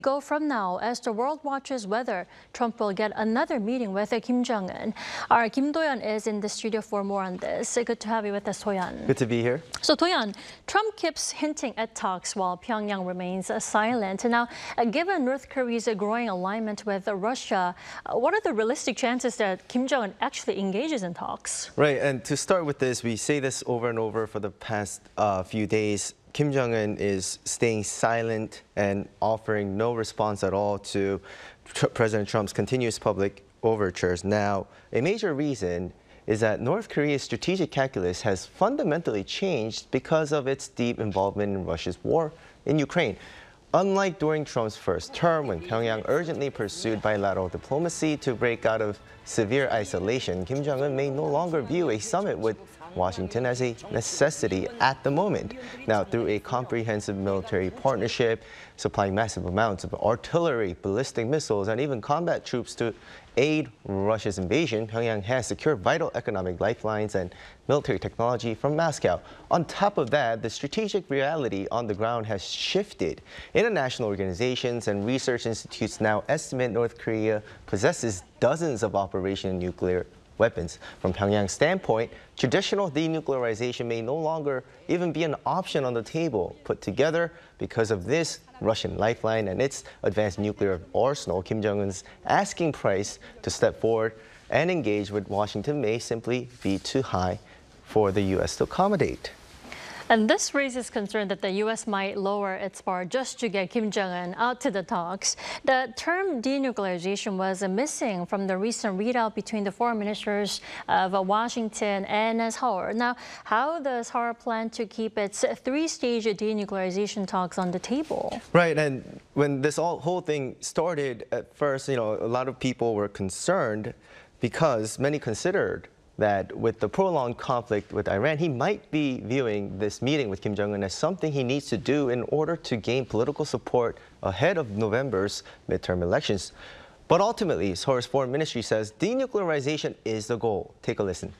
Go from now as the world watches whether Trump will get another meeting with Kim Jong-un. Our Kim Do-yeon is in the studio for more on this. Good to have you with us, Do-yeon. Good to be here. So, Do-yeon, Trump keeps hinting at talks while Pyongyang remains silent. Now, given North Korea's growing alignment with Russia, what are the realistic chances that Kim Jong-un actually engages in talks? Right, and to start with this, we say this over and over for the past few days. Kim Jong-un is staying silent and offering no response at all to President Trump's continuous public overtures. Now, a major reason is that North Korea's strategic calculus has fundamentally changed because of its deep involvement in Russia's war in Ukraine. Unlike during Trump's first term, when Pyongyang urgently pursued bilateral diplomacy to break out of severe isolation, Kim Jong-un may no longer view a summit with Washington as a necessity at the moment. Now, through a comprehensive military partnership, supplying massive amounts of artillery, ballistic missiles, and even combat troops to aid Russia's invasion, Pyongyang has secured vital economic lifelines and military technology from Moscow. On top of that, the strategic reality on the ground has shifted. International organizations and research institutes now estimate North Korea possesses dozens of operational nuclear weapons. From Pyongyang's standpoint, traditional denuclearization may no longer even be an option on the table. Put together, because of this Russian lifeline and its advanced nuclear arsenal, Kim Jong-un's asking price to step forward and engage with Washington may simply be too high for the U.S. to accommodate. And this raises concern that the U.S. might lower its bar just to get Kim Jong-un out to the talks. The term denuclearization was missing from the recent readout between the foreign ministers of Washington and Seoul. Now, how does Seoul plan to keep its three-stage denuclearization talks on the table? Right, and when this whole thing started, at first, a lot of people were concerned because many considered that with the prolonged conflict with Iran, he might be viewing this meeting with Kim Jong-un as something he needs to do in order to gain political support ahead of November's midterm elections. But ultimately, Seoul's foreign ministry says denuclearization is the goal. Take a listen.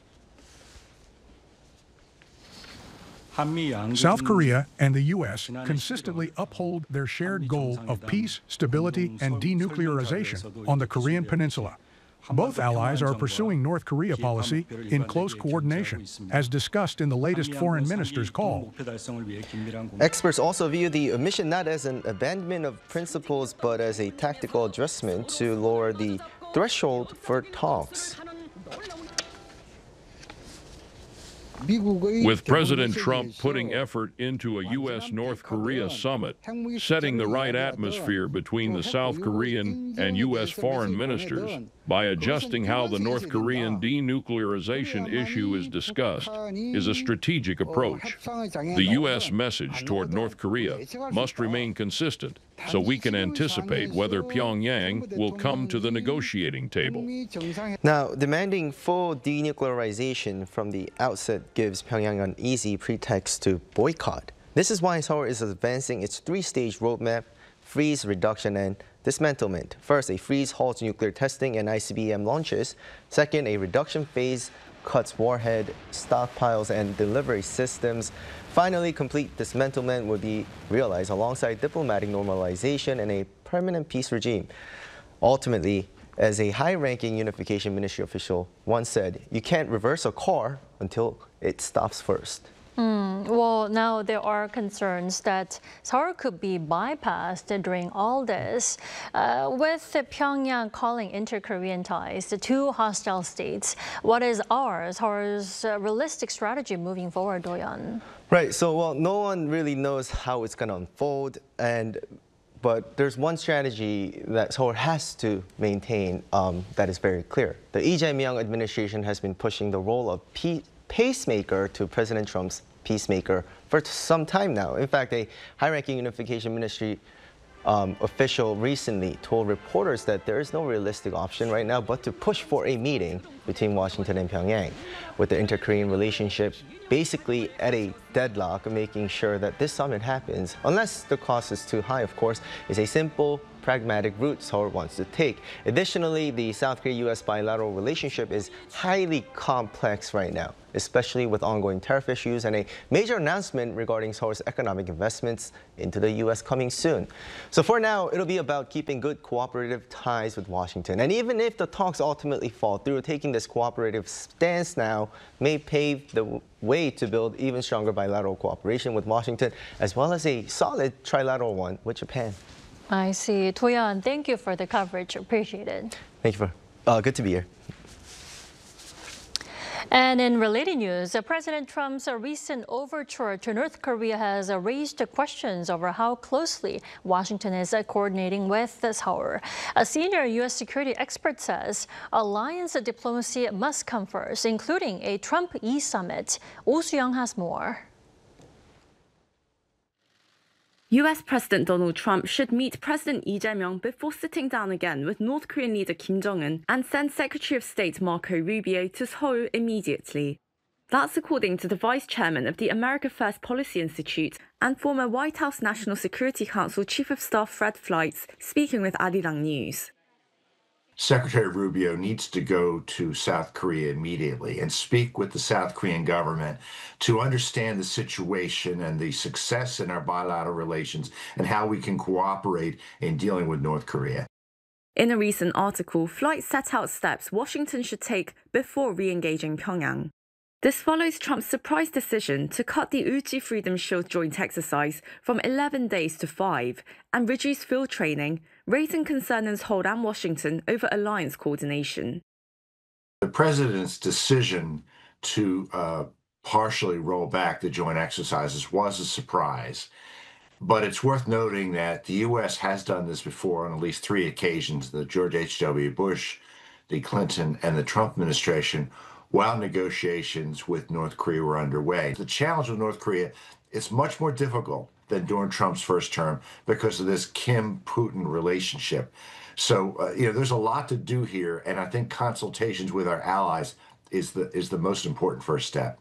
South Korea and the U.S. consistently uphold their shared goal of peace, stability, and denuclearization on the Korean Peninsula. Both allies are pursuing North Korea policy in close coordination, as discussed in the latest foreign ministers' call. Experts also view the omission not as an abandonment of principles, but as a tactical adjustment to lower the threshold for talks. With President Trump putting effort into a U.S.-North Korea summit, setting the right atmosphere between the South Korean and U.S. foreign ministers by adjusting how the North Korean denuclearization issue is discussed is a strategic approach. The U.S. message toward North Korea must remain consistent so we can anticipate whether Pyongyang will come to the negotiating table. Now, demanding full denuclearization from the outset gives Pyongyang an easy pretext to boycott. This is why Seoul is advancing its three-stage roadmap: freeze, reduction, and dismantlement. First, a freeze halts nuclear testing and ICBM launches. Second, a reduction phase cuts warhead stockpiles and delivery systems. Finally, complete dismantlement would be realized alongside diplomatic normalization and a permanent peace regime. Ultimately, as a high-ranking unification ministry official once said, you can't reverse a car until it stops first. Well, now there are concerns that Seoul could be bypassed during all this. With Pyongyang calling inter-Korean ties the two hostile states, what is Seoul's realistic strategy moving forward, Do-yeon? Right, so no one really knows how it's going to unfold, but there's one strategy that Seoul has to maintain that is very clear. The Lee Jae-myung administration has been pushing the role of pacemaker to President Trump's peacemaker for some time now. In fact, a high-ranking unification ministry official recently told reporters that there is no realistic option right now but to push for a meeting between Washington and Pyongyang, with the inter-Korean relationship basically at a deadlock, making sure that this summit happens, unless the cost is too high, of course, is a simple, pragmatic route Seoul wants to take. Additionally, the South Korea-U.S. bilateral relationship is highly complex right now, especially with ongoing tariff issues and a major announcement regarding Seoul's economic investments into the U.S. coming soon. So for now, it'll be about keeping good cooperative ties with Washington. And even if the talks ultimately fall through, taking this cooperative stance now may pave the way to build even stronger bilateral cooperation with Washington, as well as a solid trilateral one with Japan. I see. Toyan, thank you for the coverage. Appreciate it. Thank you for good to be here. And in related news, President Trump's recent overture to North Korea has raised questions over how closely Washington is coordinating with Seoul. A senior U.S. security expert says alliance diplomacy must come first, including a Trump-E summit. Oh Soo-young has more. US President Donald Trump should meet President Lee Jae-myung before sitting down again with North Korean leader Kim Jong-un and send Secretary of State Marco Rubio to Seoul immediately. That's according to the Vice Chairman of the America First Policy Institute and former White House National Security Council Chief of Staff Fred Fleitz, speaking with Arirang News. Secretary Rubio needs to go to South Korea immediately and speak with the South Korean government to understand the situation and the success in our bilateral relations and how we can cooperate in dealing with North Korea. In a recent article, Fleitz set out steps Washington should take before re-engaging Pyongyang. This follows Trump's surprise decision to cut the Uji Freedom Shield joint exercise from 11 days to 5 and reduce field training, raising concern in Seoul and Washington over alliance coordination. The president's decision to partially roll back the joint exercises was a surprise. But it's worth noting that the U.S. has done this before on at least 3 occasions, the George H.W. Bush, the Clinton, and the Trump administration, while negotiations with North Korea were underway. The challenge with North Korea is much more difficult than during Trump's first term because of this Kim-Putin relationship. So, there's a lot to do here, and I think consultations with our allies is the most important first step.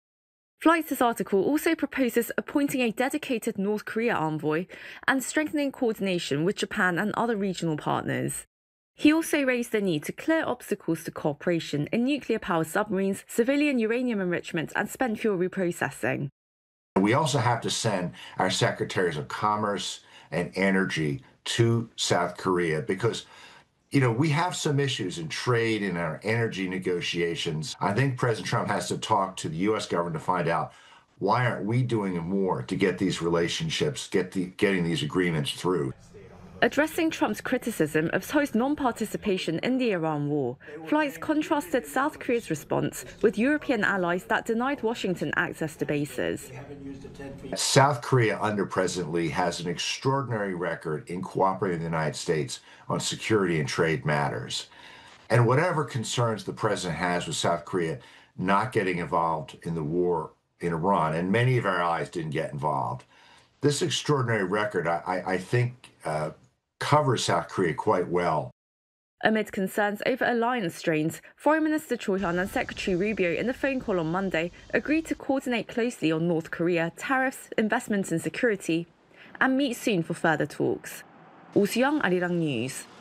Fleitz's article also proposes appointing a dedicated North Korea envoy and strengthening coordination with Japan and other regional partners. He also raised the need to clear obstacles to cooperation in nuclear-powered submarines, civilian uranium enrichment, and spent fuel reprocessing. We also have to send our secretaries of commerce and energy to South Korea because, we have some issues in trade and our energy negotiations. I think President Trump has to talk to the U.S. government to find out why aren't we doing more to get these relationships, getting these agreements through. Addressing Trump's criticism of Seoul's non-participation in the Iran war, Fleitz contrasted South Korea's response with European allies that denied Washington access to bases. South Korea under President Lee has an extraordinary record in cooperating with the United States on security and trade matters. And whatever concerns the president has with South Korea not getting involved in the war in Iran, and many of our allies didn't get involved, this extraordinary record, I think, covers South Korea quite well. Amid concerns over alliance strains, Foreign Minister Cho Hyun and Secretary Rubio in a phone call on Monday agreed to coordinate closely on North Korea, tariffs, investments and security, and meet soon for further talks. Oh Soo-young, Arirang News.